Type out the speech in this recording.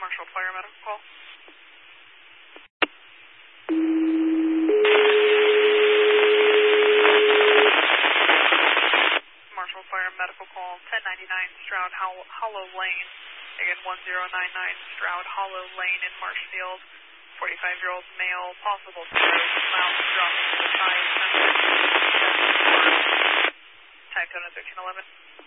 Marshall Fire Medical Call. Marshall Fire Medical Call, 1099 Stroud Hollow Lane. Again, 1099 Stroud Hollow Lane in Marshfield. 45-year-old male, possible stroke, mouth dropping to the side. Type code 1311.